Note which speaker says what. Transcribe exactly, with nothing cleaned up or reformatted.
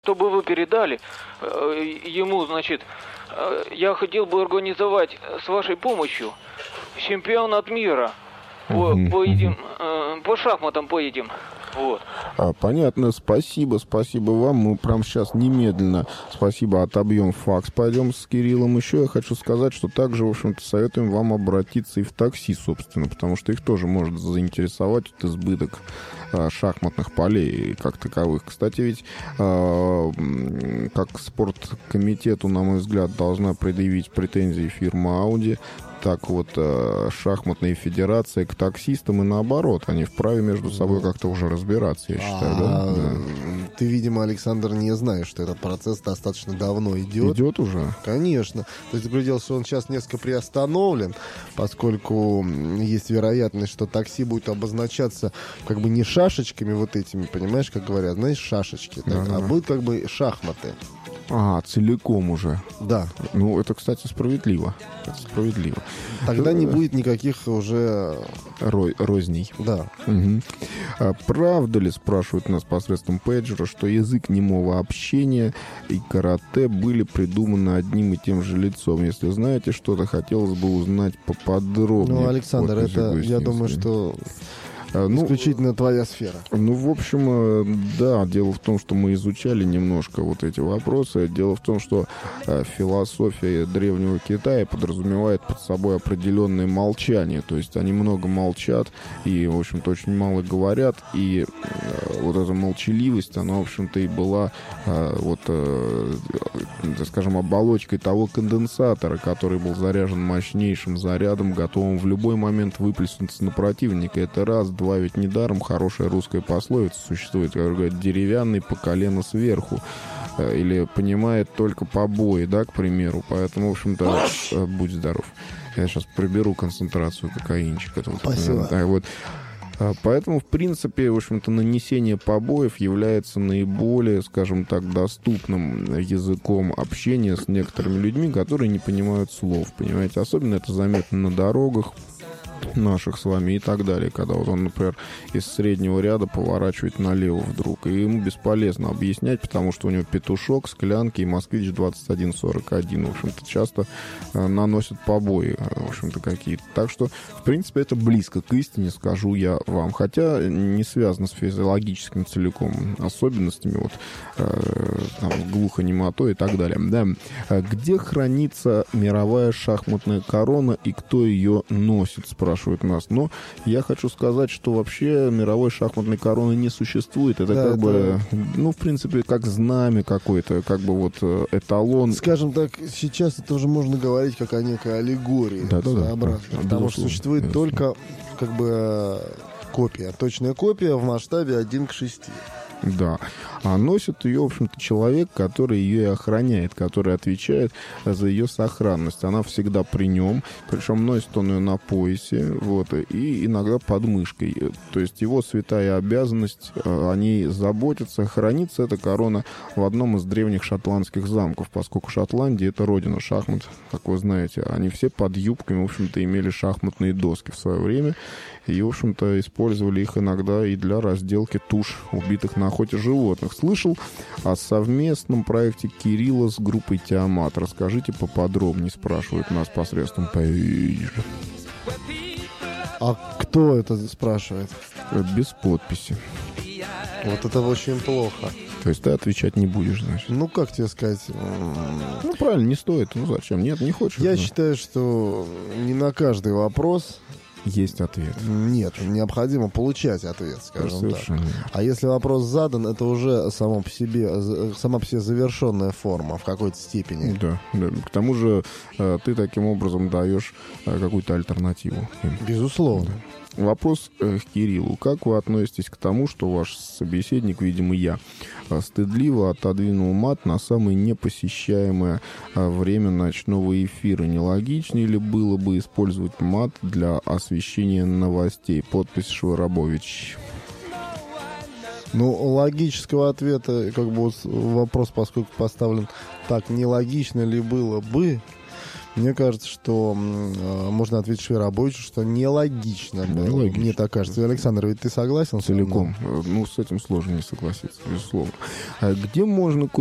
Speaker 1: Чтобы вы передали э, ему, значит, э, я хотел бы организовать с вашей помощью чемпионат мира. По, поедем, э, по шахматам поедем. Вот.
Speaker 2: А, понятно, спасибо, спасибо вам. Мы прямо сейчас немедленно, спасибо, отобьем факс, пойдем с Кириллом. Еще я хочу сказать, что также, в общем-то, советуем вам обратиться и в такси, собственно, потому что их тоже может заинтересовать вот избыток а, шахматных полей как таковых. Кстати, ведь а, как спорткомитету, на мой взгляд, должна предъявить претензии фирма Audi, так вот шахматные федерации к таксистам и наоборот. Они вправе между собой как-то уже разбираться, я считаю,
Speaker 3: а,
Speaker 2: да?
Speaker 3: Ты, видимо, Александр, не знаешь, что этот процесс достаточно давно идет.
Speaker 2: Идет уже?
Speaker 3: Конечно. То есть, другое дело, что он сейчас несколько приостановлен, поскольку есть вероятность, что такси будет обозначаться как бы не шашечками вот этими, понимаешь, как говорят, знаешь, шашечки, так, а будут как бы шахматы.
Speaker 2: А, целиком уже.
Speaker 3: Да.
Speaker 2: Ну, это, кстати, справедливо. Это справедливо.
Speaker 3: Тогда не будет никаких уже...
Speaker 2: Ро- розней.
Speaker 3: Да.
Speaker 2: Угу. А правда ли, спрашивают нас посредством пейджера, что язык немого общения и карате были придуманы одним и тем же лицом? Если знаете что-то, хотелось бы узнать поподробнее.
Speaker 3: Ну, Александр, это, я думаю, что... Ну, исключительно твоя сфера.
Speaker 2: Ну, в общем, да, дело в том, что мы изучали немножко вот эти вопросы. Дело в том, что э, философия древнего Китая подразумевает под собой определенное молчание. То есть они много молчат и, в общем-то, очень мало говорят. И э, вот эта молчаливость, она, в общем-то, и была э, вот, э, э, скажем, оболочкой того конденсатора, который был заряжен мощнейшим зарядом, готовым в любой момент выплеснуться на противника. Это раз. Два, ведь недаром хорошая русская пословица существует, как говорят, деревянный по колено сверху. Или понимает только побои, да, к примеру. Поэтому, в общем-то, будь здоров. Я сейчас приберу концентрацию кокаинчика.
Speaker 3: Спасибо.
Speaker 2: Да, вот. Поэтому, в принципе, в общем-то, нанесение побоев является наиболее, скажем так, доступным языком общения с некоторыми людьми, которые не понимают слов, понимаете. Особенно это заметно на дорогах наших с вами и так далее, когда вот он, например, из среднего ряда поворачивает налево вдруг, и ему бесполезно объяснять, потому что у него петушок, склянки и москвич двадцать один сорок один, в общем-то, часто э, наносят побои, в общем-то, какие-то. Так что, в принципе, это близко к истине, скажу я вам, хотя не связано с физиологическими целиком особенностями, вот, э, там, глухонемотой и так далее. Да. Где хранится мировая шахматная корона и кто ее носит, спрашивают нас. Но я хочу сказать, что вообще мировой шахматной короны не существует. Это да, как это... бы, ну, в принципе, как знамя какое-то, как бы вот эталон.
Speaker 3: Скажем так, сейчас это уже можно говорить как о некой аллегории.
Speaker 2: Да, да, да.
Speaker 3: Да, потому что существует безусловно. Только как бы копия, точная копия в масштабе один к шести.
Speaker 2: Да. А носит ее, в общем-то, человек, который ее и охраняет, который отвечает за ее сохранность. Она всегда при нем, причем носит он ее на поясе, вот, и иногда под мышкой. То есть его святая обязанность о ней заботиться. Хранится эта корона в одном из древних шотландских замков, поскольку Шотландия — это родина шахмат, как вы знаете. Они все под юбками, в общем-то, имели шахматные доски в свое время. И, в общем-то, использовали их иногда и для разделки туш убитых на охоте животных. Слышал о совместном проекте Кирилла с группой Тиамат. Расскажите поподробнее, спрашивают нас посредством пейджа.
Speaker 3: А кто это спрашивает?
Speaker 2: Без подписи.
Speaker 3: Вот это очень плохо.
Speaker 2: То есть ты отвечать не будешь, значит?
Speaker 3: Ну, как тебе сказать?
Speaker 2: Ну, правильно, не стоит. Ну, зачем? Нет, не хочешь?
Speaker 3: Я
Speaker 2: но...
Speaker 3: считаю, что не на каждый вопрос...
Speaker 2: Есть ответ.
Speaker 3: Нет, необходимо получать ответ, скажем
Speaker 2: Совершенно.
Speaker 3: так. А если вопрос задан, это уже само по себе, сама по себе завершенная форма в какой-то степени.
Speaker 2: Да, да. К тому же ты таким образом даешь какую-то альтернативу.
Speaker 3: Безусловно.
Speaker 2: Да. Вопрос э, к Кириллу. Как вы относитесь к тому, что ваш собеседник, видимо, я, стыдливо отодвинул мат на самое непосещаемое время ночного эфира? Нелогичнее ли было бы использовать мат для освещения новостей? Подпись Шварабович.
Speaker 3: Ну, логического ответа, как бы вот вопрос, поскольку поставлен так, нелогично ли было бы, Мне кажется, что э, можно ответить Швейрабовичу, что нелогично.
Speaker 2: Нелогично.
Speaker 3: Мне так кажется. Александр, ведь ты согласен?
Speaker 2: Целиком. Ну, с этим сложно не согласиться, безусловно. А где можно